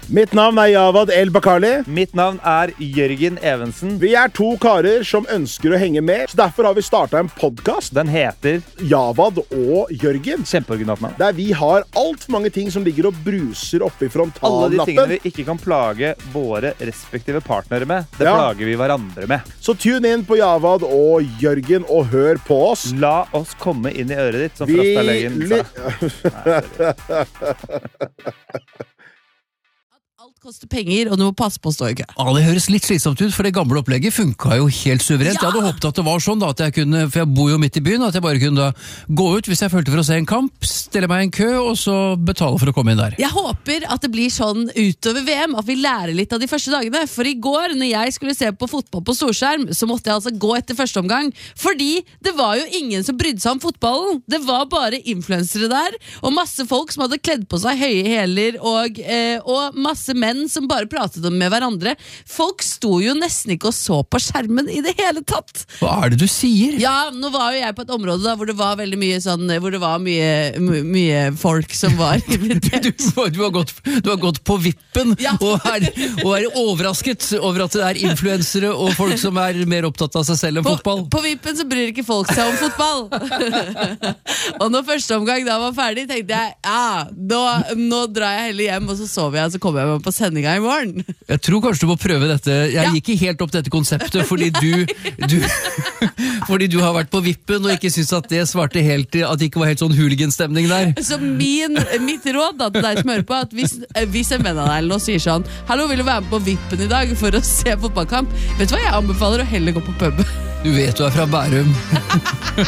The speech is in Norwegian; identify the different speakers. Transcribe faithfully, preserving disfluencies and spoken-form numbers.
Speaker 1: Mitt navn er Javad El Bakali.
Speaker 2: Mitt navn er Jørgen Evensen.
Speaker 1: Vi er to karer som ønsker å henge med, så derfor har vi startet en podcast.
Speaker 2: Den heter
Speaker 1: Javad og Jørgen.
Speaker 2: Kjempeoriginalt navn.
Speaker 1: Der vi har alt for mange ting som ligger og bruser oppe i
Speaker 2: Alle de
Speaker 1: frontallappen.
Speaker 2: tingene vi ikke kan plage våre respektive partnere med, det
Speaker 1: Ja.
Speaker 2: plager vi hverandre med.
Speaker 1: Så tune inn på Javad og Jørgen og hør på oss.
Speaker 2: La oss komme inn i øret ditt, som
Speaker 1: Vi
Speaker 2: Frastalegen sa.
Speaker 1: li-
Speaker 3: Alt koster penger, og du må passe på å stå i kø.
Speaker 4: Ja, det høres litt slitsomt ut, for det gamle opplegget funka jo helt suverent.
Speaker 3: Ja!
Speaker 4: Jeg hadde håpet at det var sånn, da, at jeg kunne, for jeg bor jo midt i byen, at jeg bare kunne da gå ut hvis jeg følte for å se en kamp, stelle meg i en kø, og så betale for å komme inn der.
Speaker 3: Jeg håper at det blir sånn utover V M, at vi lærer litt av de første dagene. For i går, når jeg skulle se på fotball på storskjerm, så måtte jeg altså gå etter første omgang. Fordi det var jo ingen som brydde seg om fotballen. Det var bare influensere der, og masse folk som hadde kledd på seg høye hæler, og, eh, og masse menn som bare pratet med hverandre. Folk sto jo nesten ikke og så på skjermen i det hele tatt.
Speaker 4: Hva er det du sier?
Speaker 3: Ja, nå var jo jeg på et område da, hvor det var veldig mye sånn, hvor det var mye, my, mye folk som var invitert.
Speaker 4: Du, du, har gått, du har gått på vippen
Speaker 3: Ja.
Speaker 4: og, er, og er overrasket over at det er influensere og folk som er mer opptatt av seg selv enn
Speaker 3: På,
Speaker 4: fotball.
Speaker 3: på vippen så bryr ikke folk seg om fotball. Og når første omgang da var ferdig, tenkte jeg, ja, nå, nå drar jeg heller hjem, og så sover jeg, og så kommer jeg meg på sendinga i morgen.
Speaker 4: Jeg tror kanskje du må prøve dette. Jeg
Speaker 3: Ja.
Speaker 4: gikk ikke helt opp dette konseptet, fordi du, du, fordi du har vært på vippen og ikke synes at det svarte helt til at det ikke var helt sånn hooliganstemning der.
Speaker 3: Så min, mitt råd da, til deg som hører på, at hvis, hvis en venn av deg eller noe sier sånn, hallo, vil du være med på vippen i dag for å se fotballkamp? Vet du hva, jeg anbefaler å heller gå på pub.
Speaker 4: Du vet du er fra Bærum.